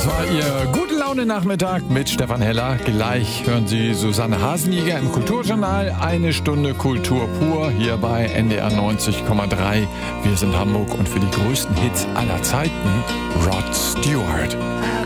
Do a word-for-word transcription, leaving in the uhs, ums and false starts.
Das war Ihr gute Laune Nachmittag mit Stefan Heller. Gleich hören Sie Susanne Hasenjäger im Kulturjournal. Eine Stunde Kultur pur hier bei N D R neunzig Komma drei. Wir sind Hamburg und für die größten Hits aller Zeiten Rod Stewart.